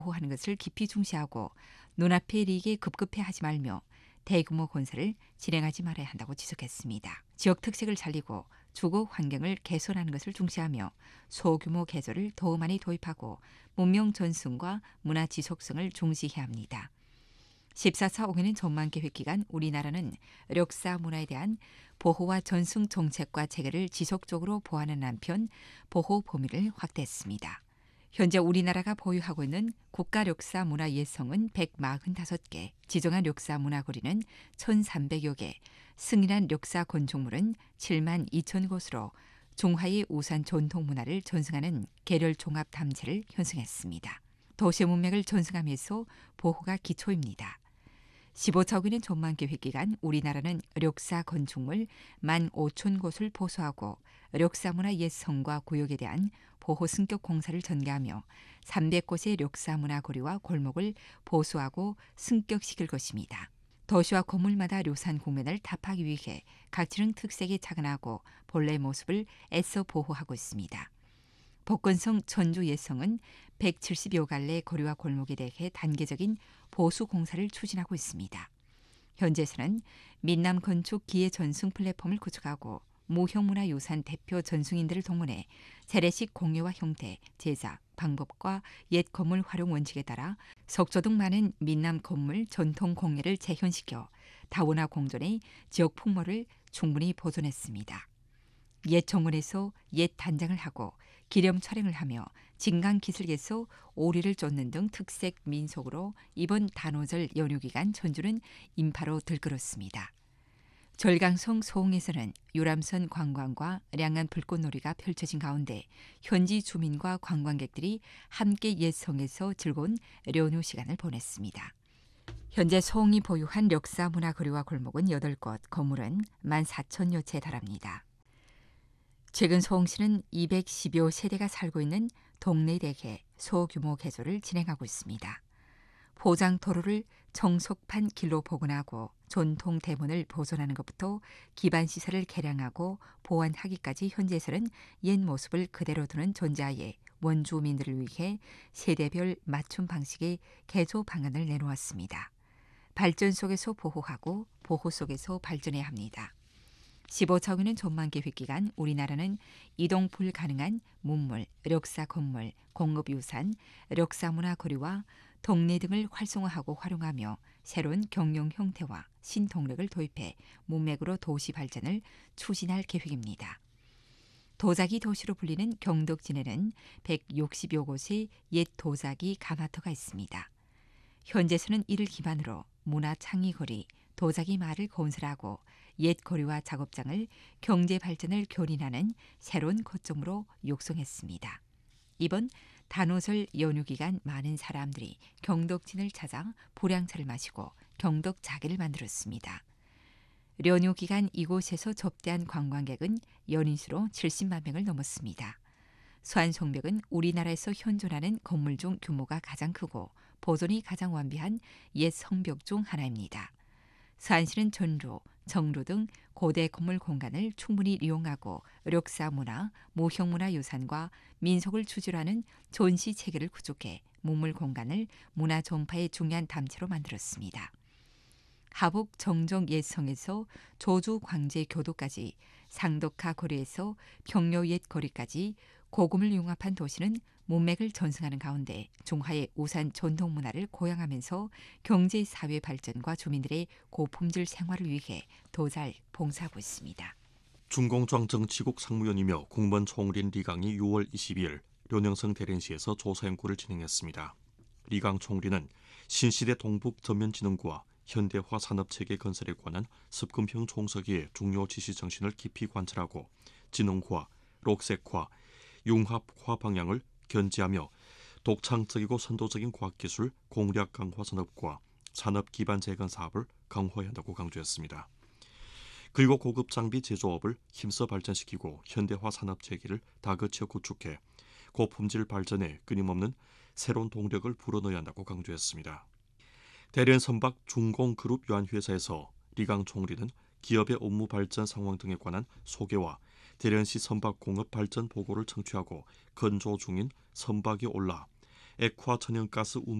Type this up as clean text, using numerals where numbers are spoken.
보호하는 것을 깊이 중시하고 눈앞의 이익에 급급해하지 말며 대규모 건설을 진행하지 말아야 한다고 지적했습니다. 지역 특색을 살리고 주거 환경을 개선하는 것을 중시하며 소규모 개조를 더 많이 도입하고 문명 전승과 문화 지속성을 중시해야 합니다. 14차 5개년 전망계획 기간 우리나라는 역사 문화에 대한 보호와 전승 정책과 체계를 지속적으로 보완하는 한편 보호 범위를 확대했습니다. 현재 우리나라가 보유하고 있는 국가 역사 문화 예성은 145개, 지정한 역사 문화 거리는 1,300여 개, 승인한 역사 건축물은 7만 2천 곳으로 중화의 우산 전통 문화를 전승하는 계렬 종합 담지를 형성했습니다. 도시 문맥을 전승하면서 보호가 기초입니다. 15차 5개년 전망계획 기간 우리나라는 역사 건축물 15,000곳을 보수하고 역사문화 옛성과 구역에 대한 보호 승격 공사를 전개하며 300곳의 역사문화 거리와 골목을 보수하고 승격시킬 것입니다. 도시와 건물마다 료산 국면을 답하기 위해 각지능 특색에 착안하고 본래의 모습을 애써 보호하고 있습니다. 복건성 전주 예성은 170여 갈래 거리와 골목에 대해 단계적인 보수 공사를 추진하고 있습니다. 현재에서는 민남 건축 기회 전승 플랫폼을 구축하고 무형문화유산 대표 전승인들을 동원해 재래식 공예와 형태, 제작, 방법과 옛 건물 활용 원칙에 따라 석조 등 많은 민남 건물 전통 공예를 재현시켜 다문화 공존의 지역 풍모를 충분히 보존했습니다. 옛 정원에서 옛 단장을 하고 기념 촬영을 하며 진강기슭에서 오리를 쫓는 등 특색 민속으로 이번 단오절 연휴 기간 전주는 인파로 들끓었습니다. 절강성 소홍에서는 유람선 관광과 량안 불꽃놀이가 펼쳐진 가운데 현지 주민과 관광객들이 함께 옛 성에서 즐거운 연휴 시간을 보냈습니다. 현재 소홍이 보유한 역사 문화 거리와 골목은 8곳, 건물은 14,000여 채에 달합니다. 최근 소홍시는 210여 세대가 살고 있는 동네에 대해 소규모 개조를 진행하고 있습니다. 포장 도로를 정석판 길로 복원하고 전통 대문을 보존하는 것부터 기반 시설을 개량하고 보완하기까지 현재에서는 옛 모습을 그대로 두는 존재하에 원주민들을 위해 세대별 맞춤 방식의 개조 방안을 내놓았습니다. 발전 속에서 보호하고 보호 속에서 발전해야 합니다. 15차 5개년 전망계획 기간 우리나라는 이동 불가능한 문물, 역사 건물, 공급유산, 역사문화 거리와 동네 등을 활성화하고 활용하며 새로운 경영 형태와 신동력을 도입해 문맥으로 도시 발전을 추진할 계획입니다. 도자기 도시로 불리는 경덕진에는 160여 곳의 옛 도자기 가마터가 있습니다. 현재서는 이를 기반으로 문화창의거리, 도자기 마을을 건설하고 옛 거리와 작업장을 경제 발전을 견인하는 새로운 거점으로 육성했습니다. 이번 단오절 연휴 기간 많은 사람들이 경덕진을 찾아 보량차를 마시고 경덕자개를 만들었습니다. 연휴 기간 이곳에서 접대한 관광객은 연인수로 70만 명을 넘었습니다. 수안성벽은 우리나라에서 현존하는 건물 중 규모가 가장 크고 보존이 가장 완비한 옛 성벽 중 하나입니다. 수안시는 전로, 정로 등 고대 건물 공간을 충분히 이용하고 역사 문화, 무형문화 유산과 민속을 추진하는 전시 체계를 구축해 문물 공간을 문화 전파의 중요한 담체로 만들었습니다. 하북 정정 옛성에서 조주 광제 교도까지 상덕하 거리에서 평려 옛 거리까지 고금을 융합한 도시는 문맥을 전승하는 가운데 중화의 우산 전통 문화를 고양하면서 경제 사회 발전과 주민들의 고품질 생활을 위해 도잘 봉사하고 있습니다. 중공정 정치국 상무위원이며 공무원 총리인 리강이 6월 22일 련영성 대련시에서 조사 연구를 진행했습니다. 리강 총리는 신시대 동북 전면진흥구와 현대화 산업체계 건설에 관한 습금형 총서기의 중요 지시 정신을 깊이 관찰하고 진흥화, 녹색화, 융합화 방향을 견지하며 독창적이고 선도적인 과학기술 공략 강화 산업과 산업 기반 재건 사업을 강화해야 한다고 강조했습니다. 그리고 고급 장비 제조업을 힘써 발전시키고 현대화 산업 체계를 다그쳐 구축해 고품질 발전에 끊임없는 새로운 동력을 불어넣어야 한다고 강조했습니다. 대련 선박 중공그룹 유한회사에서 리강 총리는 기업의 업무 발전 상황 등에 관한 소개와 대련시 선박 공업 발전 보고를 청취하고 건조 중인 선박이 올라 액화 천연가스